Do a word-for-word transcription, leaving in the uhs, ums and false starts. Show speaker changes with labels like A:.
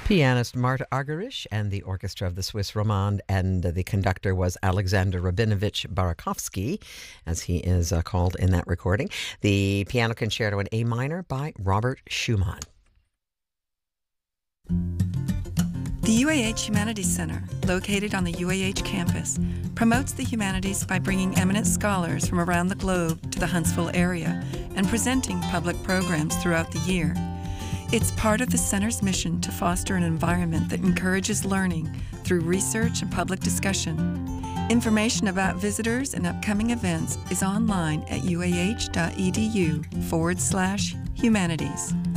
A: Pianist Marta Argerich and the orchestra of the Swiss Romande, and the conductor was Alexander Rabinovich Barakovsky, as he is uh, called in that recording. The piano concerto in A minor by Robert Schumann.
B: The U A H Humanities Center, located on the U A H campus, promotes the humanities by bringing eminent scholars from around the globe to the Huntsville area and presenting public programs throughout the year. It's part of the center's mission to foster an environment that encourages learning through research and public discussion. Information about visitors and upcoming events is online at uah.edu forward slash humanities.